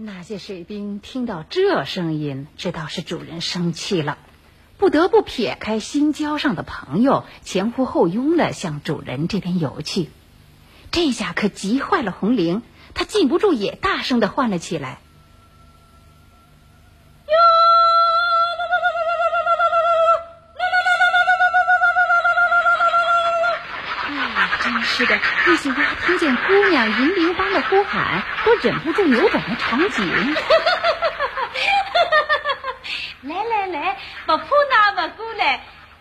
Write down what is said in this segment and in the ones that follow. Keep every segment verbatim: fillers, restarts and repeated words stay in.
那些水兵听到这声音，知道是主人生气了，不得不撇开新交上的朋友，前呼后拥地向主人这边游去。这下可急坏了红绫，他禁不住也大声地唤了起来。真是的，那些鸭听见姑娘银铃般的呼喊，都忍不住扭转了场景。 来来来，不怕那么过来。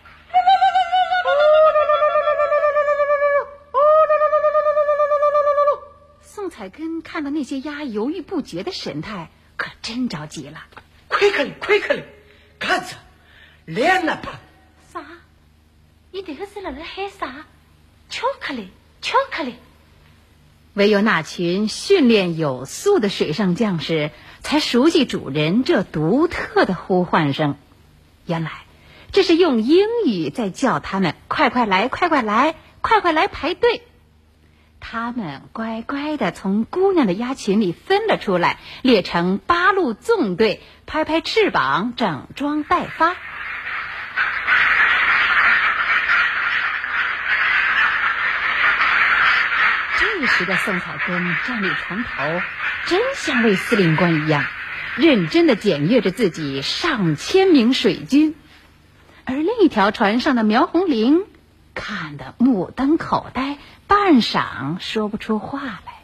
宋彩根看到那些鸭犹豫不决的神态，可真着急了。 快看快看，看着来那吧。 啥？你这个是在那喊啥？巧克力，巧克力！ 唯有那群训练有素的水上将士才熟悉主人这独特的呼唤声。原来这是用英语在叫他们快快来，快快来，快快来排队。他们乖乖地从姑娘的鸭群里分了出来，列成八路纵队，拍拍翅膀，整装待发。这时的宋彩根站立船头，真像位司令官一样，认真地检阅着自己上千名水军。而另一条船上的苗红绫看得目瞪口呆，半晌说不出话来。